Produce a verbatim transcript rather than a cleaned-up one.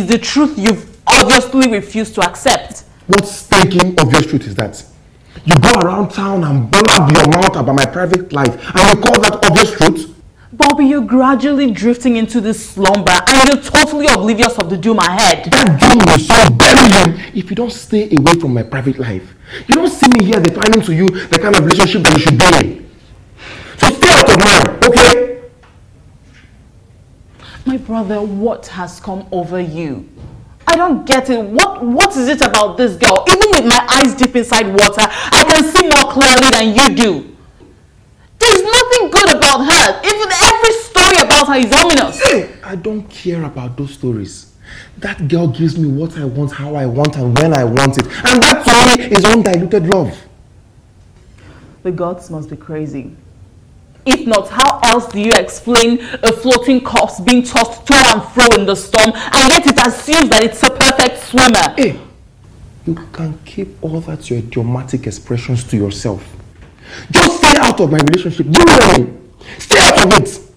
the truth you've obviously refused to accept. What stinking obvious truth is that? You go around town and blab your mouth about my private life and you call that obvious truth? Bobby, you're gradually drifting into this slumber and you're totally oblivious of the doom ahead. That doom will so bury you if you don't stay away from my private life. You don't see me here defining to you the kind of relationship that you should be in. So stay out of mine, okay? My brother, what has come over you? I don't get it. What What is it about this girl? Even with my eyes deep inside water, I can see more clearly than you do. There's nothing good about her. Even every story about her is ominous. Hey, I don't care about those stories. That girl gives me what I want, how I want, and when I want it. And that to me is undiluted love. The gods must be crazy. If not, how else do you explain a floating corpse being tossed to and fro in the storm and yet it assumes that it's a perfect swimmer? Hey, you can keep all that your idiomatic expressions to yourself. Just stay out of my relationship. Do you know what I mean? Stay out of it.